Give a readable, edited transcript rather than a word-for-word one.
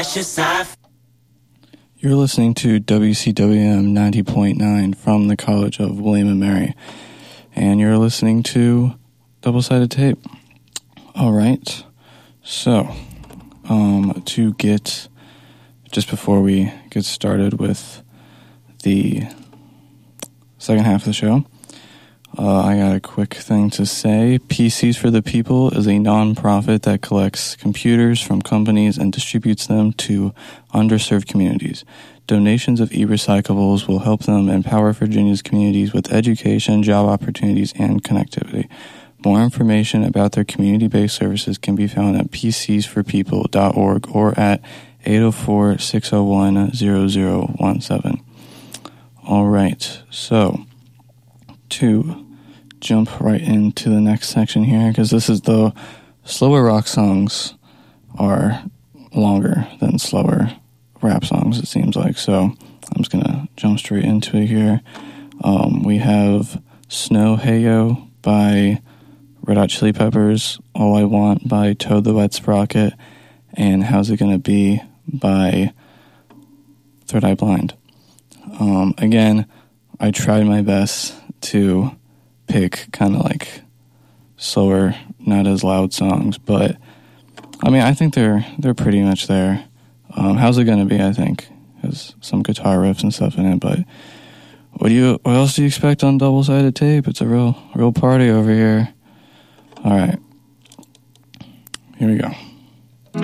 You're listening to WCWM 90.9 from the College of William and Mary, and you're listening to Double-Sided Tape. All right, so to get, just before we get started with the second half of the show, I got a quick thing to say. PCs for the People is a non-profit that collects computers from companies and distributes them to underserved communities. Donations of e-recyclables will help them empower Virginia's communities with education, job opportunities, and connectivity. More information about their community-based services can be found at pcsforpeople.org or at 804-601-0017. All right, so to jump right into the next section here, because this is the slower rock songs are longer than slower rap songs, it seems like. So I'm just gonna jump straight into it here. We have Snow Heyo by Red Hot Chili Peppers, All I Want by Toad the Wet Sprocket, and How's It Gonna Be by Third Eye Blind. Again, I tried my best to pick kind of like slower, not as loud songs, but I mean, I think they're pretty much there. How's It Gonna Be, I think, has some guitar riffs and stuff in it, but what else do you expect on Double-Sided Tape? It's a real party over here. All right, here we go.